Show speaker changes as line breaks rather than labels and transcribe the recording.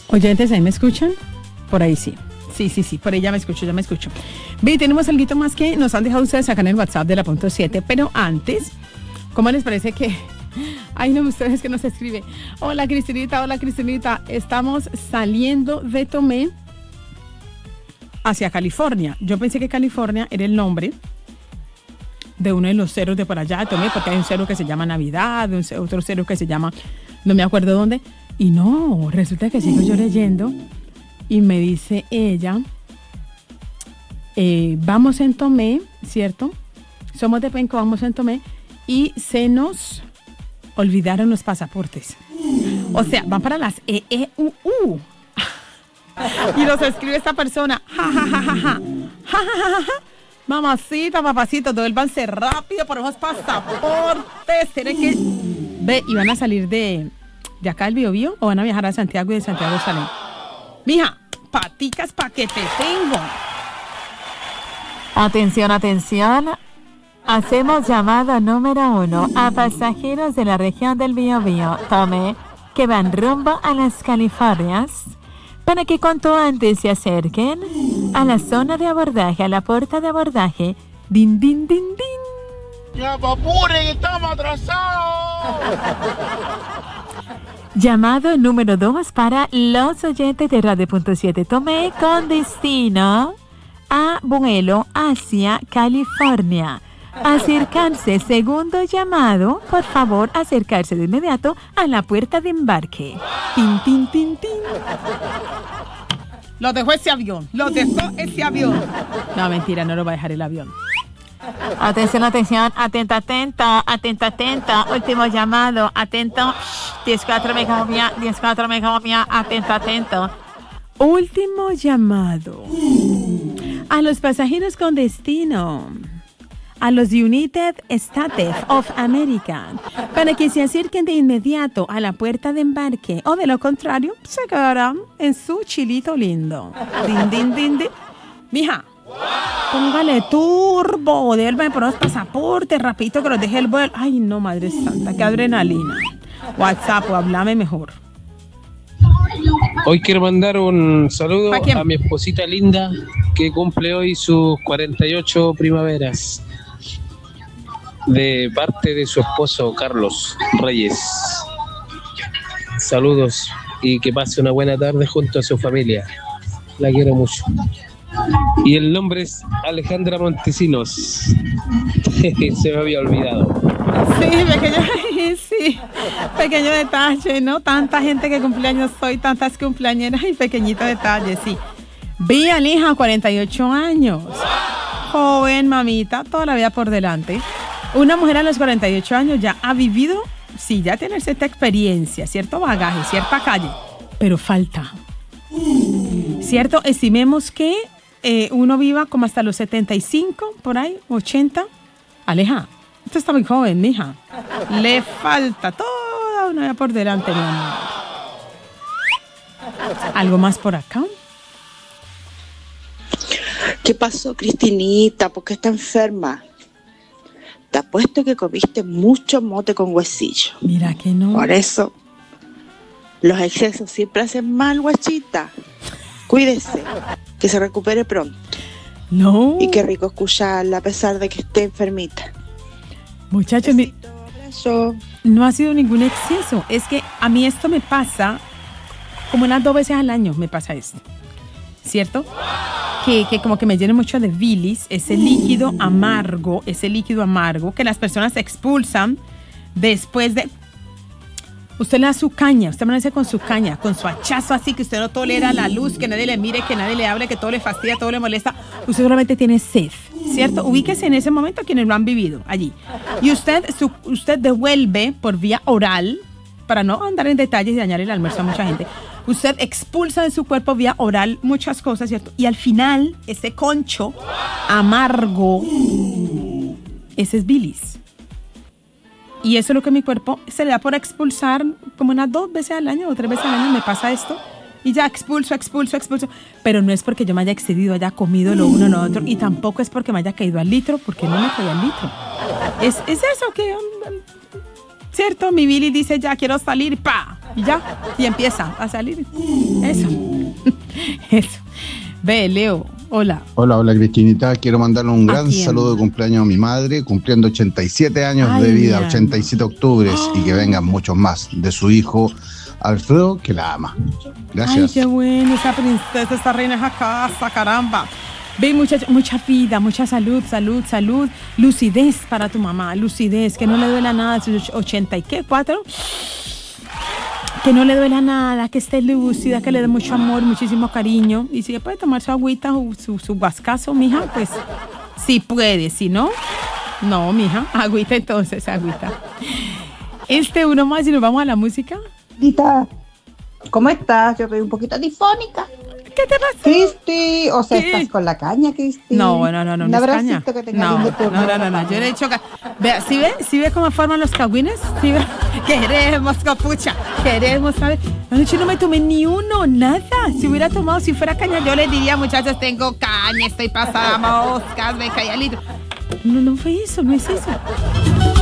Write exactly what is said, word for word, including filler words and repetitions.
Oyentes, ¿ahí me escuchan? Por ahí sí. Sí, sí, sí, por ahí ya me escucho, ya me escucho. Bien, tenemos algo más que nos han dejado ustedes acá en el WhatsApp de la punto siete, pero antes, ¿cómo les parece que... Ay, no, ustedes que nos escribe. Hola, Cristinita, hola, Cristinita. Estamos saliendo de Tomé hacia California. Yo pensé que California era el nombre de uno de los cerros de por allá de Tomé, porque hay un cerro que se llama Navidad, un, otro cerro que se llama, no me acuerdo dónde. Y no, resulta que sigo yo leyendo y me dice ella, eh, vamos en Tomé, ¿cierto? Somos de Penco, vamos en Tomé y se nos olvidaron los pasaportes. O sea, van para las E E U U. Y nos escribe esta persona, ja, ja, ja, ja, ja, ja, ja, ja, ja. Mamacita, papacito, devuélvanse rápido por esos pasaportes. Tienen que... Ve, y van a salir de, de acá del Biobío o van a viajar a Santiago y de Santiago salen. Mija, paticas pa' que te tengo.
Atención, atención. Hacemos llamada número uno a pasajeros de la región del Biobío, Tomé, que van rumbo a las Californias, para que cuanto antes se acerquen a la zona de abordaje, a la puerta de abordaje. Din, din, din, din.
¡Ya, papuren, estamos atrasados!
Llamado número dos para los oyentes de Radio Punto siete Tomé con destino a vuelo hacia California. Acercarse, segundo llamado, por favor, acercarse de inmediato a la puerta de embarque. Tin, tin, tin, tin.
Lo dejó ese avión, lo dejó ese avión. No, mentira, no lo va a dejar el avión.
Atención, atención, atenta, atenta, atenta, atenta. Último llamado, atento. diez cuatro megavía, diez cuatro megavía, atento, atento.
Último llamado. A los pasajeros con destino a los United States of America, para que se acerquen de inmediato a la puerta de embarque, o de lo contrario, se quedarán en su chilito lindo. Din, din, din, din. Mija, póngale turbo, déjame por los pasaportes, rapidito que los deje el vuelo. Ay, no, madre santa, qué adrenalina. WhatsApp, o háblame mejor.
Hoy quiero mandar un saludo a mi esposita linda, que cumple hoy sus cuarenta y ocho primaveras, de parte de su esposo Carlos Reyes. Saludos y que pase una buena tarde junto a su familia. La quiero mucho. Y el nombre es Alejandra Montesinos. Se me había olvidado.
Sí, pequeño, sí, pequeño detalle, ¿no? Tanta gente que cumpleaños hoy, tantas cumpleañeras y pequeñito detalle, sí. Vi a mi hija, cuarenta y ocho años. Joven, mamita, toda la vida por delante. Una mujer a los cuarenta y ocho años ya ha vivido, sí, ya tiene cierta experiencia, cierto bagaje, cierta calle, pero falta. ¿Cierto? Estimemos que eh, uno viva como hasta los setenta y cinco, por ahí, ochenta. Aleja, usted está muy joven, mija. Le falta toda una vida por delante, mi amor. ¿Algo más por acá?
¿Qué pasó, Cristinita? ¿Por qué está enferma? Te apuesto que comiste mucho mote con huesillo.
Mira que no.
Por eso, los excesos siempre hacen mal, guachita. Cuídese, que se recupere pronto.
No.
Y qué rico escucharla a pesar de que esté enfermita.
Muchachos, mi... no ha sido ningún exceso. Es que a mí esto me pasa como unas dos veces al año me pasa esto. ¿Cierto? Que, que como que me llena mucho de bilis, ese líquido amargo, ese líquido amargo que las personas expulsan después de... Usted le da su caña, usted amanece con su caña, con su hachazo así, que usted no tolera la luz, que nadie le mire, que nadie le hable, que todo le fastidia, todo le molesta. Usted solamente tiene sed, ¿cierto? Ubíquese en ese momento quienes lo han vivido allí. Y usted, su, usted devuelve por vía oral, para no andar en detalles y dañar el almuerzo a mucha gente, usted expulsa de su cuerpo vía oral muchas cosas, ¿cierto? Y al final, ese concho amargo, ese es bilis. Y eso es lo que mi cuerpo se le da por expulsar como unas dos veces al año o tres veces al año me pasa esto. Y ya expulso, expulso, expulso. Pero no es porque yo me haya excedido, haya comido lo uno o lo otro. Y tampoco es porque me haya caído al litro, porque no me caí al litro. Es, es eso que... ¿Cierto? Mi bilis dice ya quiero salir, ¡pa! y ya, y empieza a salir. Eso, eso. Ve, Leo, hola.
Hola, hola Cristinita, quiero mandarle un gran saludo de cumpleaños a mi madre, cumpliendo ochenta y siete años Ay, de vida, mira. ochenta y siete octubres, oh. y que vengan muchos más, de su hijo Alfredo, que la ama. Gracias.
Ay, qué bueno, esa princesa, esa reina esa casa, caramba. Ve, muchacho, mucha vida, mucha salud, salud, salud, lucidez para tu mamá, lucidez, que no le duela nada, sus ochenta y qué, cuatro, que no le duela nada, que esté lúcida, que le dé mucho amor, muchísimo cariño, y si puede tomar su agüita o su, su guascazo, mija, pues sí puede, si no, no, mija, agüita entonces, agüita. Este uno más y nos vamos a la música.
Dita, ¿cómo estás? Yo estoy un poquito difónica.
¿Qué te pasa?
Cristi, o sea,
¿Qué?
¿Estás con la caña, Cristi?
No, no, no, no,
un abracito
caña.
Que tengas
no, no, no, no, no, yo le he hecho... Ca- Vea, ¿sí ve? ¿Sí ve cómo forman los cagüines? ¿Sí ve? Queremos, capucha, queremos, ¿sabes? Anoche no me tomé ni uno, nada. Si hubiera tomado, si fuera caña, yo les diría, muchachos, tengo caña, estoy pasada moscas, me caía litro. No, no fue eso, no es eso.